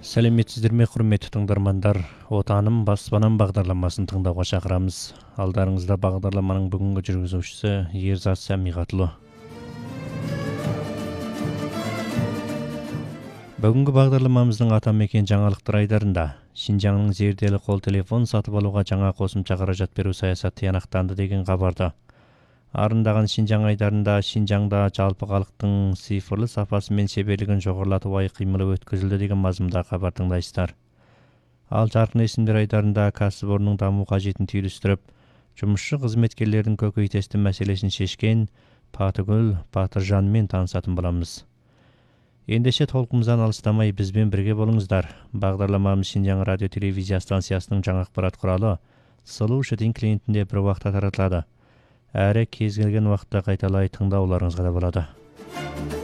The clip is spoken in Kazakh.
Сәлеметсіздер ме, құрметті тыңдармандар? Отаным баспанам бағдарламасын тыңдауға шақырамыз. Алдарыңызда бағдарламаның бүгінгі жүргізушісі Ерзат Сәмиғатұлы. Бүгінгі бағдарламамыздың атамекен жаңалықтар айдарында Шинжаңның зерделі қол телефон сатып алуға жаңа қосымша қаражат беру саясаты тиянақтанды деген хабарды, арындаған Шинжаң айдарында Шинжаңда жалпы халықтың цифрлы сапасы мен шеберлігін жоғарылату ай-қимылы өткізілді деген мазмұнда хабар тыңдайсыздар. Ал жарқын есімдер айдарында кәсіпорынның даму қажетін түйілістіріп, жұмысшы қызметкерлердің көкейтесті мәселесін шешкен Патыгүл Батыржанмен танысатын боламыз. Ендеше толқымыздан алыстамай бізбен бірге болыңыздар. Бағдарламамыз Шинжаң радио телевизия станциясының жаңа ақпарат құралы Сұлу Шытин клиентінде бір уақытта таратылады. Әрі кез келген уақытта қайталай тыңдауларыңызға да болады.